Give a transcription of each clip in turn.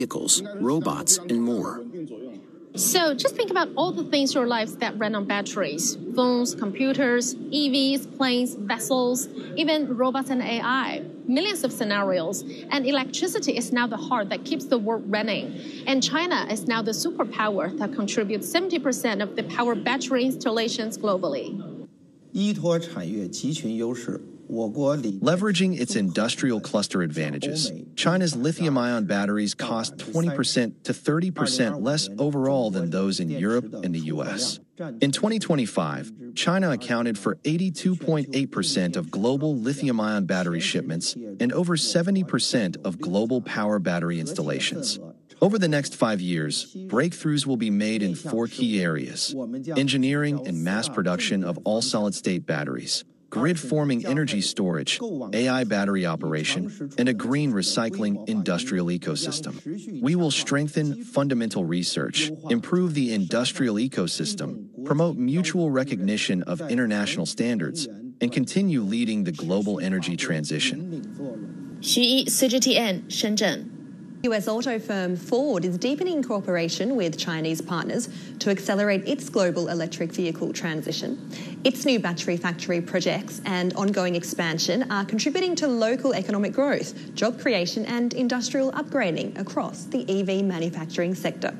vehicles, robots, and more. So just think about all the things in your lives that run on batteries: phones, computers, EVs, planes, vessels, even robots and AI. Millions of scenarios. And electricity is now the heart that keeps the world running. And China is now the superpower that contributes 70% of the power battery installations globally. Leveraging its industrial cluster advantages, China's lithium-ion batteries cost 20% to 30% less overall than those in Europe and the US. In 2025, China accounted for 82.8% of global lithium-ion battery shipments and over 70% of global power battery installations. Over the next 5 years, breakthroughs will be made in 4 key areas: engineering and mass production of all-solid-state batteries, grid-forming energy storage, AI battery operation, and a green recycling industrial ecosystem. We will strengthen fundamental research, improve the industrial ecosystem, promote mutual recognition of international standards, and continue leading the global energy transition. Xu Yi, CGTN, Shenzhen. US auto firm Ford is deepening cooperation with Chinese partners to accelerate its global electric vehicle transition. Its new battery factory projects and ongoing expansion are contributing to local economic growth, job creation and industrial upgrading across the EV manufacturing sector.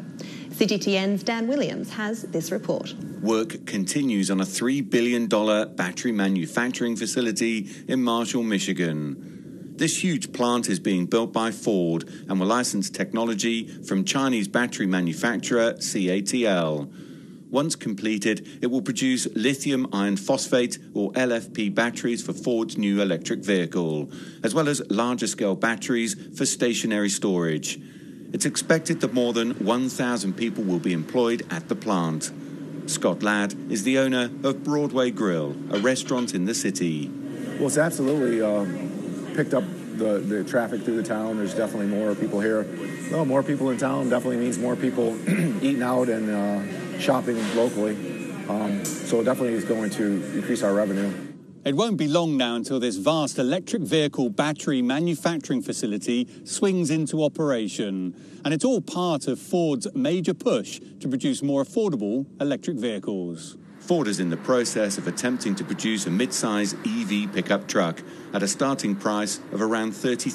CGTN's Dan Williams has this report. Work continues on a $3 billion battery manufacturing facility in Marshall, Michigan. This huge plant is being built by Ford and will license technology from Chinese battery manufacturer CATL. Once completed, it will produce lithium iron phosphate, or LFP, batteries for Ford's new electric vehicle, as well as larger-scale batteries for stationary storage. It's expected that more than 1,000 people will be employed at the plant. Scott Ladd is the owner of Broadway Grill, a restaurant in the city. Well, it's absolutely picked up the traffic through the town. There's definitely more people here. Well, more people in town definitely means more people eating out and shopping locally. So it definitely is going to increase our revenue. It won't be long now until this vast electric vehicle battery manufacturing facility swings into operation. And it's all part of Ford's major push to produce more affordable electric vehicles. Ford is in the process of attempting to produce a mid-size EV pickup truck at a starting price of around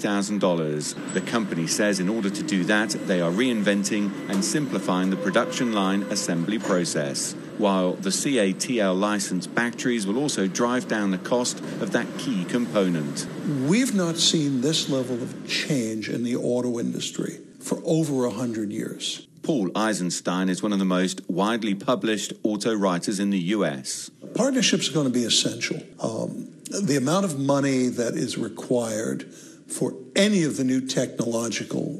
$30,000. The company says in order to do that, they are reinventing and simplifying the production line assembly process, while the CATL licensed batteries will also drive down the cost of that key component. We've not seen this level of change in the auto industry for over 100 years. Paul Eisenstein is one of the most widely published auto writers in the US. Partnerships are going to be essential. The amount of money that is required for any of the new technological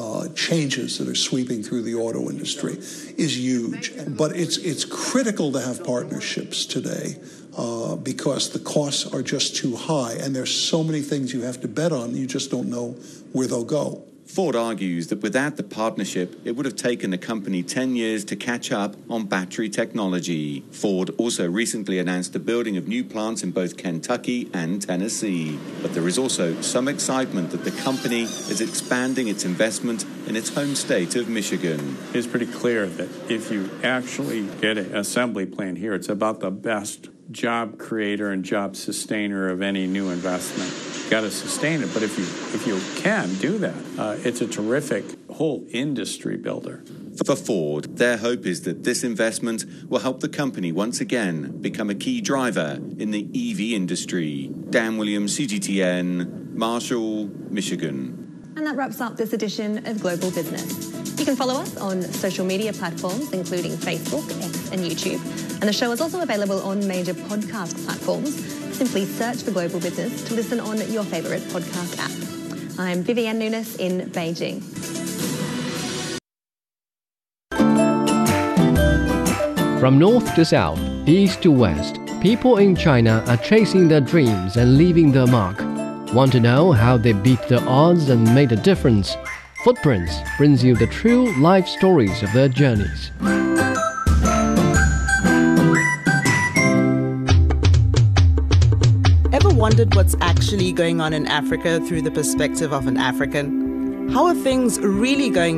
changes that are sweeping through the auto industry is huge. But it's critical to have partnerships today because the costs are just too high and there's so many things you have to bet on, you just don't know where they'll go. Ford argues that without the partnership, it would have taken the company 10 years to catch up on battery technology. Ford also recently announced the building of new plants in both Kentucky and Tennessee. But there is also some excitement that the company is expanding its investment in its home state of Michigan. It's pretty clear that if you actually get an assembly plant here, it's about the best job creator and job sustainer of any new investment. Got to sustain it, but if you can do that, it's a terrific whole industry builder. For Ford, their hope is that this investment will help the company once again become a key driver in the EV industry. Dan Williams, CGTN, Marshall, Michigan. And that wraps up this edition of Global Business. You can follow us on social media platforms, including Facebook, X, and YouTube. And the show is also available on major podcast platforms. Simply search for Global Business to listen on your favourite podcast app. I'm Vivienne Nunes in Beijing. From north to south, east to west, people in China are chasing their dreams and leaving their mark. Want to know how they beat the odds and made a difference? Footprints brings you the true life stories of their journeys. Ever wondered what's actually going on in Africa through the perspective of an African? How are things really going